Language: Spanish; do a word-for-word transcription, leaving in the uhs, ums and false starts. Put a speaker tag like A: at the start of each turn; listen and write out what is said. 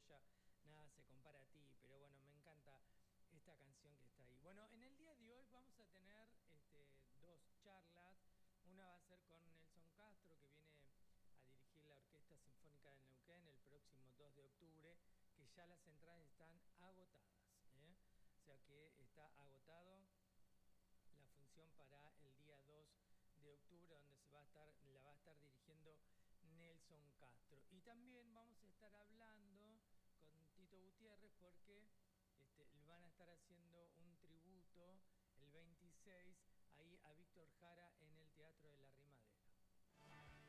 A: joya, nada se compara a ti, pero bueno, me encanta esta canción que está ahí. Bueno, en el día de hoy vamos a tener este, dos charlas. Una va a ser con Nelson Castro, que viene a dirigir la Orquesta Sinfónica de Neuquén el próximo dos de octubre, que ya las entradas están agotadas, ¿eh? O sea que está agotado la función para el día dos de octubre, donde se va a estar, la va a estar dirigiendo Nelson Castro. Y también vamos a estar hablando con Tito Gutiérrez porque este, van a estar haciendo un tributo el veintiséis ahí a Víctor Jara